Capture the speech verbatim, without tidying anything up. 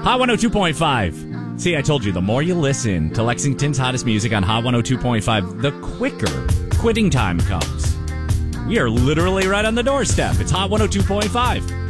Hot one oh two point five. See, I told you, the more you listen to Lexington's hottest music on Hot one oh two point five, the quicker quitting time comes. We are literally right on the doorstep. It's Hot one oh two point five.